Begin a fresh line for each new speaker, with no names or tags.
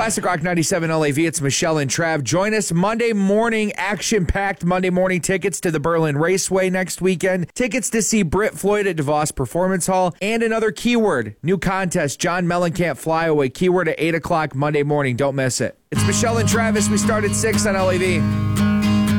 Classic Rock 97 LAV. It's Michelle and Trav. Join us Monday morning, action-packed Monday morning tickets to the Berlin Raceway next weekend, tickets to see Britt Floyd at DeVos Performance Hall, and another keyword, new contest, John Mellencamp Flyaway, keyword at 8 o'clock Monday morning. Don't miss it. It's Michelle and Travis. We start at 6 on LAV.